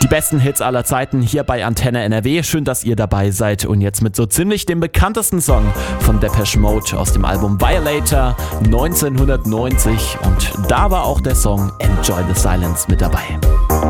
Die besten Hits aller Zeiten hier bei Antenne NRW. Schön, dass ihr dabei seid. Und jetzt mit so ziemlich dem bekanntesten Song von Depeche Mode aus dem Album Violator 1990. Und da war auch der Song Enjoy the Silence mit dabei.